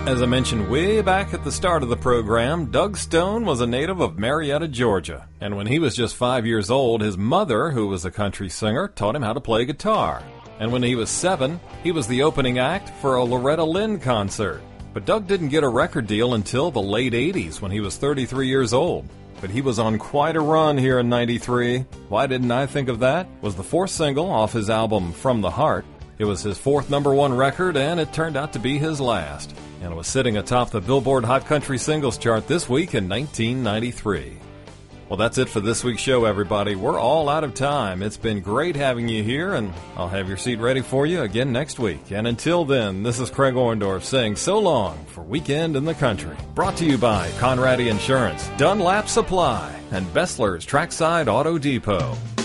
As I mentioned way back at the start of the program, Doug Stone was a native of Marietta, Georgia. And when he was just 5 years old, his mother, who was a country singer, taught him how to play guitar. And when he was 7, he was the opening act for a Loretta Lynn concert. But Doug didn't get a record deal until the late 80s when he was 33 years old. But he was on quite a run here in 93. Why didn't I think of that? Was the 4th single off his album From the Heart. It was his 4th #1 record, and it turned out to be his last. And it was sitting atop the Billboard Hot Country Singles chart this week in 1993. Well, that's it for this week's show, everybody. We're all out of time. It's been great having you here, and I'll have your seat ready for you again next week. And until then, this is Craig Orndorff saying so long for Weekend in the Country. Brought to you by Conradi Insurance, Dunlap Supply, and Bessler's Trackside Auto Depot.